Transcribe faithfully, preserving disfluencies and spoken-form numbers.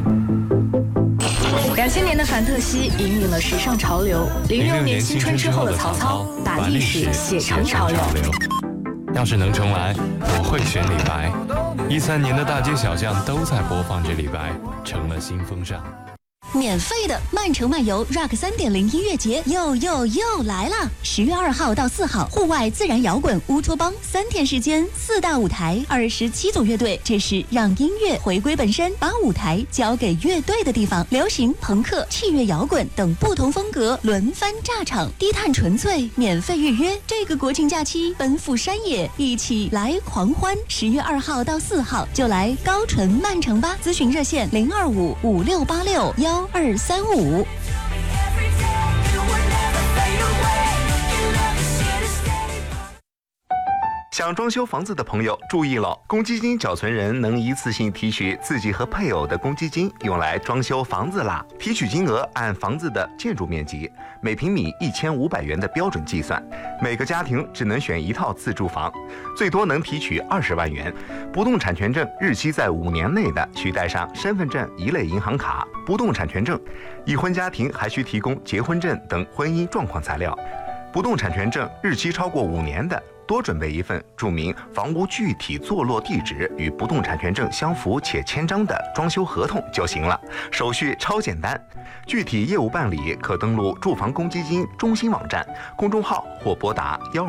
两千年的凡特西引领了时尚潮流，零六年新春之后的曹操把历史写成潮流。 要是能重来，我会选李白。一三年的大街小巷都在播放着李白，成了新风尚。 免费的曼城漫游 Rock 三点零 音乐节又又又来了！十月二号到四号，户外自然摇滚乌托邦三天时间，四大舞台，二十七组乐队，这是让音乐回归本身，把舞台交给乐队的地方。流行、朋克、器乐摇滚等不同风格轮番炸场，低碳纯粹，免费预约。这个国庆假期奔赴山野，一起来狂欢！十月二号到四号就来高淳曼城吧。咨询热线零二五五六八六幺二三五。 想装修房子的朋友注意了，公积金缴存人能一次性提取自己和配偶的公积金，用来装修房子啦。提取金额按房子的建筑面积，每平米一千五百元的标准计算。每个家庭只能选一套自住房，最多能提取二十万元。不动产权证日期在五年内的，需带上身份证一类银行卡、不动产权证。已婚家庭还需提供结婚证等婚姻状况材料。不动产权证日期超过五年的，多准备一份注明房屋具体坐落地址与不动产权证相符且签章的装修合同就行了，手续超简单。具体业务办理可登录住房公积金中心网站、公众号或拨打幺